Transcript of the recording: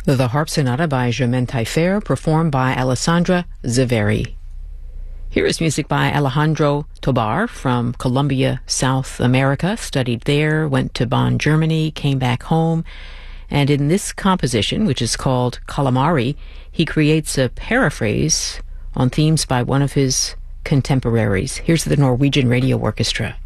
The Harp Sonata by Germaine Taillefer, performed by Alessandra Zaveri. Here is music by Alejandro Tobar from Colombia, South America. Studied there, went to Bonn, Germany, came back home. And in this composition, which is called Calamari, he creates a paraphrase on themes by one of his contemporaries. Here's the Norwegian Radio Orchestra.